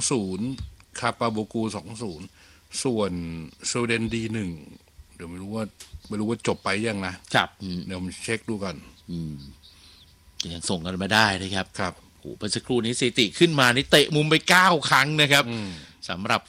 2-0คาปาโบกู2-0ส่วนสวีเดนดี1เดี๋ยวไม่รู้ว่าจบไปยังนะครับเดี๋ยวผมเช็คดูก่อนยังส่งกันมาได้นะครับครับโอ้โหเมื่อสักครู่นี้สถิติขึ้นมานี่เตะมุมไป9ครั้งนะครับสำหรับ